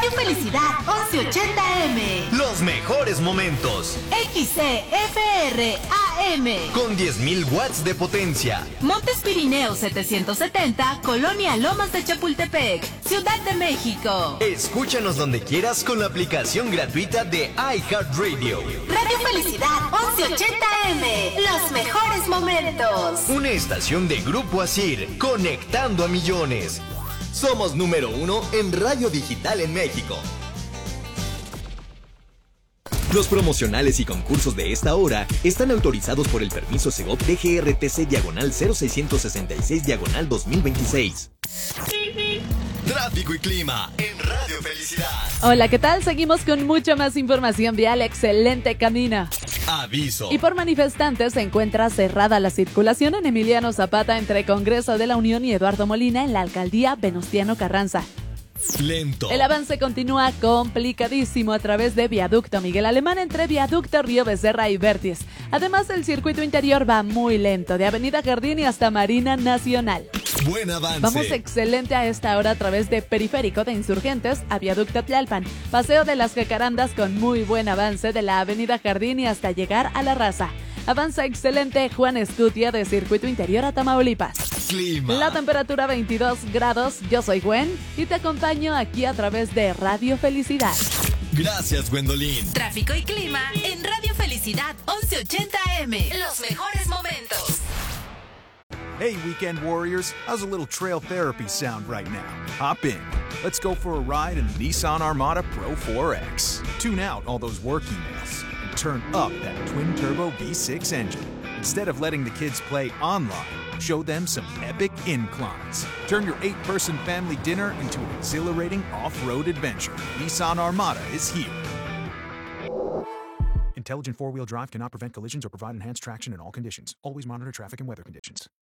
Radio Felicidad 1180M. Los mejores momentos. XCFR AM. Con 10.000 watts de potencia. Montes Pirineos 770, Colonia Lomas de Chapultepec, Ciudad de México. Escúchanos donde quieras con la aplicación gratuita de iHeartRadio. Radio Felicidad 1180M. Los mejores momentos. Una estación de Grupo Asir, conectando a millones. Somos número 1 en radio digital en México. Los promocionales y concursos de esta hora están autorizados por el permiso Segov DGRTC/0666/2026. Tráfico y clima en Radio Felicidad. Hola, ¿qué tal? Seguimos con mucha más información vial. Excelente camino. Aviso. Y por manifestantes se encuentra cerrada la circulación en Emiliano Zapata entre Congreso de la Unión y Eduardo Molina en la alcaldía Venustiano Carranza. Lento. El avance continúa complicadísimo a través de Viaducto Miguel Alemán entre Viaducto Río Becerra y Vértiz. Además, el circuito interior va muy lento, de Avenida Jardín y hasta Marina Nacional. Buen avance. Vamos excelente a esta hora a través de Periférico de Insurgentes a Viaducto Tlalpan, Paseo de las Jacarandas con muy buen avance de la Avenida Jardín y hasta llegar a La Raza. Avanza excelente Juan Escutia de Circuito Interior a Tamaulipas. Clima. La temperatura 22 grados, yo soy Gwen y te acompaño aquí a través de Radio Felicidad. Gracias, Gwendolyn. Tráfico y clima en Radio Felicidad 1180M. Los mejores momentos. Hey, weekend warriors, how's a little trail therapy sound right now? Hop in. Let's go for a ride in the Nissan Armada Pro 4X. Tune out all those work emails and turn up that twin-turbo V6 engine. Instead of letting the kids play online, show them some epic inclines. Turn your 8-person family dinner into an exhilarating off-road adventure. Nissan Armada is here. Intelligent four-wheel drive cannot prevent collisions or provide enhanced traction in all conditions. Always monitor traffic and weather conditions.